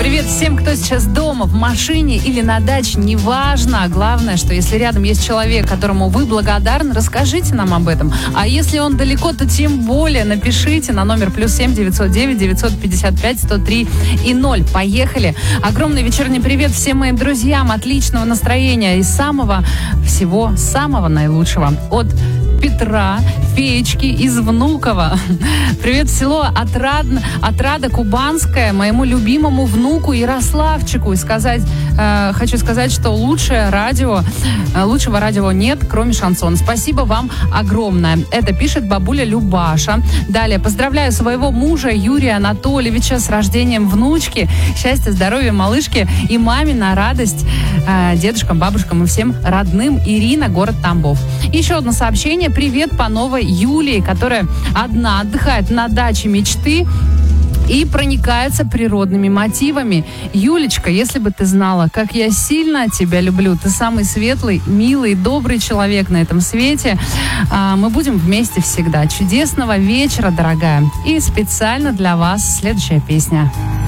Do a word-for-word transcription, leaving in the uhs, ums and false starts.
Привет всем, кто сейчас дома, в машине или на даче, неважно. Главное, что если рядом есть человек, которому вы благодарны, расскажите нам об этом. А если он далеко, то тем более напишите на номер плюс семь девятьсот девять девятьсот пятьдесят пять сто три и ноль. Поехали! Огромный вечерний привет всем моим друзьям, отличного настроения и самого, всего самого наилучшего. От Петра, Феечки из Внуково. Привет в село Отрад... Отрада Кубанская, моему любимому внуку Ярославчику. И сказать, э, хочу сказать, что лучшее радио, э, лучшего радио нет, кроме шансона. Спасибо вам огромное. Это пишет бабуля Любаша. Далее, поздравляю своего мужа Юрия Анатольевича с рождением внучки. Счастья, здоровья, малышки и маме на радость, э, дедушкам, бабушкам и всем родным. Ирина, город Тамбов. Еще одно сообщение. Привет по новой Юлии, которая одна отдыхает на даче мечты и проникается природными мотивами. Юлечка, если бы ты знала, как я сильно тебя люблю, ты самый светлый, милый, добрый человек на этом свете. А, мы будем вместе всегда. Чудесного вечера, дорогая. И специально для вас следующая песня.